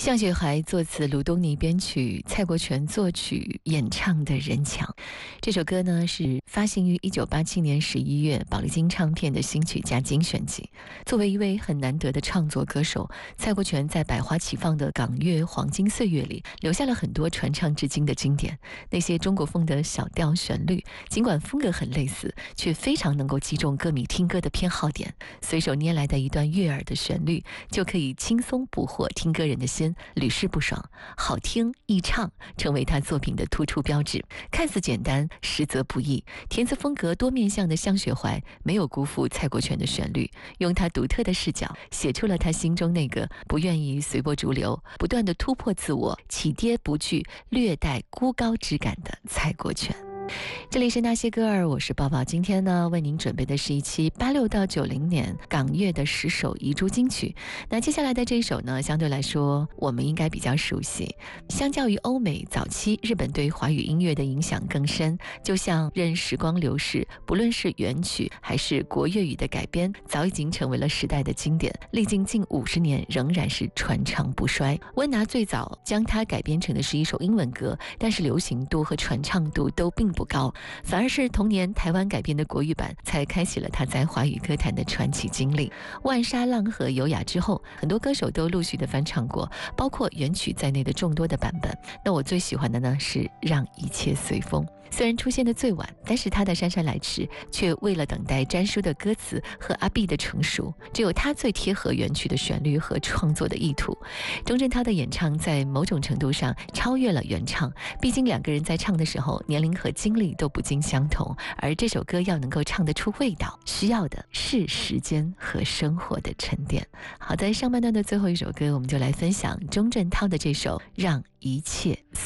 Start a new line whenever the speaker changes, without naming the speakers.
向雪怀作词，卢东尼编曲，蔡国权作曲，演唱的人墙。这首歌呢是发行于1987年11月宝丽金唱片的新曲加精选集。作为一位很难得的创作歌手，蔡国权在百花齐放的港乐黄金岁月里，留下了很多传唱至今的经典。那些中国风的小调旋律，尽管风格很类似，却非常能够击中歌迷听歌的偏好点。随手捏来的一段悦耳的旋律，就可以轻松捕获听歌人的心，屡试不爽，好听易唱，成为他作品的突出标志。看似简单，实则不易。填词风格多面向的向雪怀没有辜负蔡国权的旋律，用他独特的视角写出了他心中那个不愿意随波逐流，不断的突破自我，起跌不惧，略带孤高之感的蔡国权。这里是那些歌儿，我是抱抱。今天呢，为您准备的是一期86到90年港乐的10首遗珠金曲。那接下来的这一首呢，相对来说我们应该比较熟悉。相较于欧美早期，日本对华语音乐的影响更深。就像任时光流逝，不论是原曲还是国粤语的改编，早已经成为了时代的经典。历经近50年，仍然是传唱不衰。温拿最早将它改编成的是一首英文歌，但是流行度和传唱度都并不高，反而是同年台湾改编的国语版才开启了他在华语歌坛的传奇经历。万沙浪和优雅之后，很多歌手都陆续的翻唱过，包括原曲在内的众多的版本。那我最喜欢的呢是让一切随风。虽然出现的最晚，但是他的姗姗来迟却为了等待詹叔的歌词和阿碧的成熟，只有他最贴合原曲的旋律和创作的意图。钟镇涛的演唱在某种程度上超越了原唱，毕竟两个人在唱的时候年龄和经历都不尽相同，而这首歌要能够唱得出味道，需要的是时间和生活的沉淀。好，在上半段的最后一首歌，我们就来分享钟镇涛的这首让一切